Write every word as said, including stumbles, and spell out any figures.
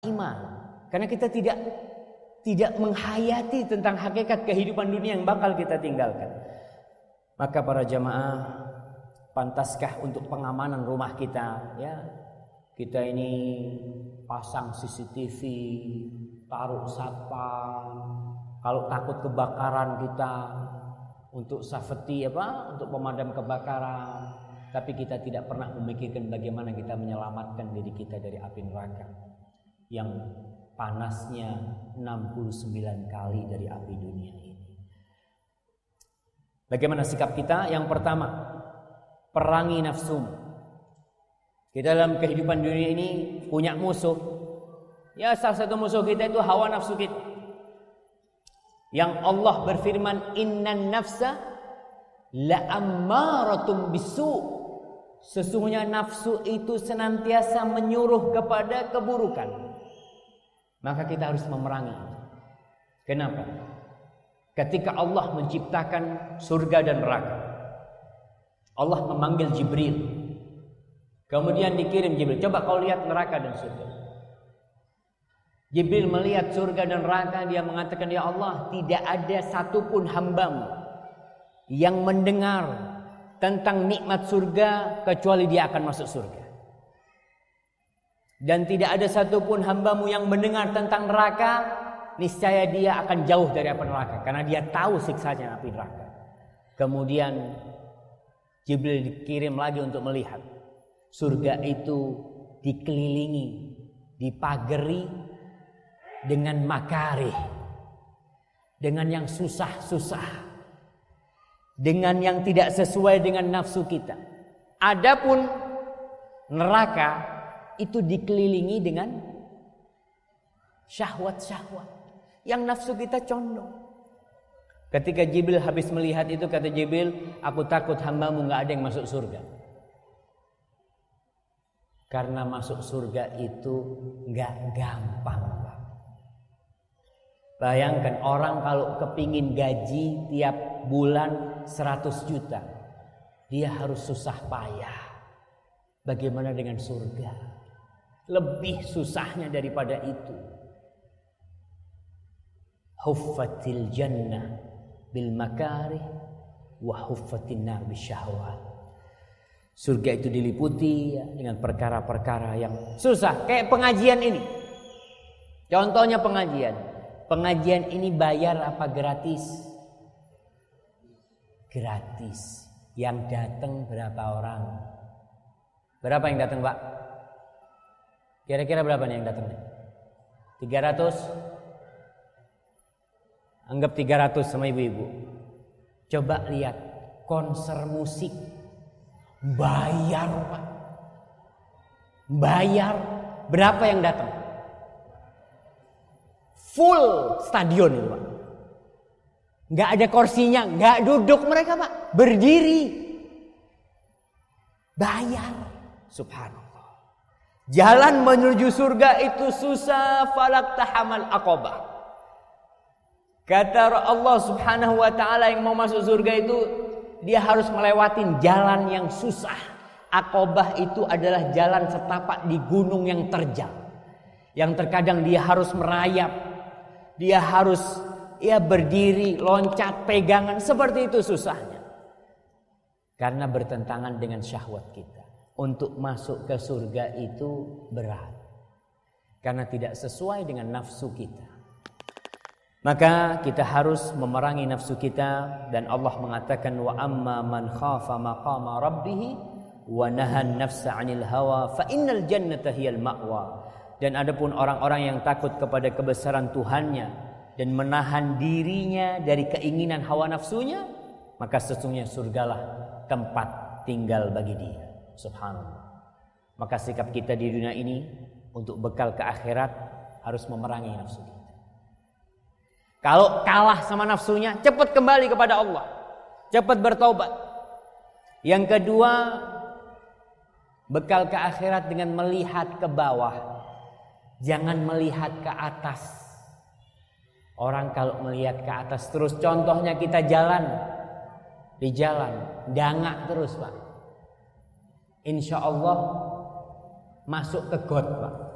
iman. Karena kita tidak tidak menghayati tentang hakikat kehidupan dunia yang bakal kita tinggalkan. Maka para jamaah, pantaskah untuk pengamanan rumah kita, ya? Kita ini pasang C C T V, taruh satpam. Kalau takut kebakaran kita untuk safety apa? Untuk pemadam kebakaran. Tapi kita tidak pernah memikirkan bagaimana kita menyelamatkan diri kita dari api neraka yang panasnya enam puluh sembilan kali dari api dunia ini. Bagaimana sikap kita? Yang pertama, perangi nafsumu. Kita dalam kehidupan dunia ini punya musuh. Ya, salah satu musuh kita itu hawa nafsu kita. Yang Allah berfirman, innan nafsa la'ammaratum bisu. Sesungguhnya nafsu itu senantiasa menyuruh kepada keburukan. Maka kita harus memerangi. Kenapa? Ketika Allah menciptakan surga dan neraka, Allah memanggil Jibril. Kemudian dikirim Jibril, coba kau lihat neraka dan surga. Jibril melihat surga dan neraka, dia mengatakan, ya Allah, tidak ada satupun hambamu yang mendengar tentang nikmat surga kecuali dia akan masuk surga. Dan tidak ada satupun hambamu yang mendengar tentang neraka, niscaya dia akan jauh dari api neraka, karena dia tahu siksanya api neraka. Kemudian Jibril dikirim lagi untuk melihat surga itu dikelilingi, dipagari dengan makarih, dengan yang susah-susah, dengan yang tidak sesuai dengan nafsu kita. Adapun neraka itu dikelilingi dengan syahwat-syahwat yang nafsu kita condong. Ketika Jibril habis melihat itu, kata Jibril, aku takut hambamu gak ada yang masuk surga. Karena masuk surga itu gak gampang. Bayangkan orang kalau kepingin gaji tiap bulan seratus juta, dia harus susah payah. Bagaimana dengan surga? Lebih susahnya daripada itu. Huffatil jannah bil makarih wa huffatin nar bisyahwat. Surga itu diliputi ya, dengan perkara-perkara yang susah. Kayak pengajian ini. Contohnya pengajian. Pengajian ini bayar apa gratis? Gratis. Yang datang berapa orang? Berapa yang datang, Pak? Kira-kira berapa nih yang datang? tiga ratus? Anggap tiga ratus sama ibu-ibu. Coba lihat konser musik. Bayar, Pak. Bayar. Berapa yang datang? Full stadion itu, Pak. Nggak ada kursinya, nggak duduk mereka, Pak. Berdiri. Bayar. Subhanallah. Jalan menuju surga itu susah, falak tahamal aqabah. Kata Allah Subhanahu wa taala, yang mau masuk surga itu dia harus melewatin jalan yang susah. Aqabah itu adalah jalan setapak di gunung yang terjal. Yang terkadang dia harus merayap. Dia harus ya berdiri, loncat, pegangan, seperti itu susahnya. Karena bertentangan dengan syahwat kita. Untuk masuk ke surga itu berat. Karena tidak sesuai dengan nafsu kita. Maka kita harus memerangi nafsu kita. Dan Allah mengatakan, wa amma man khafa maqama rabbih wa nahan nafsa 'anil hawa fa innal jannata hiyal ma'wa. Dan adapun orang-orang yang takut kepada kebesaran Tuhannya dan menahan dirinya dari keinginan hawa nafsunya, maka sesungguhnya surgalah tempat tinggal bagi dia. Subhanallah. Maka sikap kita di dunia ini untuk bekal ke akhirat harus memerangi nafsu kita. Kalau kalah sama nafsunya, cepat kembali kepada Allah. Cepat bertaubat. Yang kedua, bekal ke akhirat dengan melihat ke bawah. Jangan melihat ke atas. Orang kalau melihat ke atas terus, contohnya kita jalan. Di jalan, dangak terus, Pak. Insya Allah masuk ke got, Pak.